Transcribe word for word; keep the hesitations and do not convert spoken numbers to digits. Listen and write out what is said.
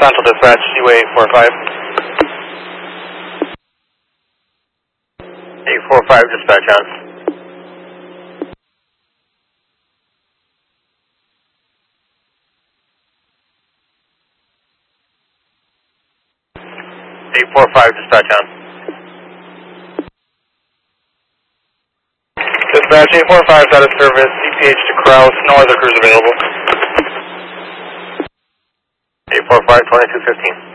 Central Dispatch, Seaway eight four five. eight four five, dispatch on. eight four five, dispatch on. Dispatch eight four five is out of service, C P H to Kraus, no other crews available. eight four five, twenty-two fifteen.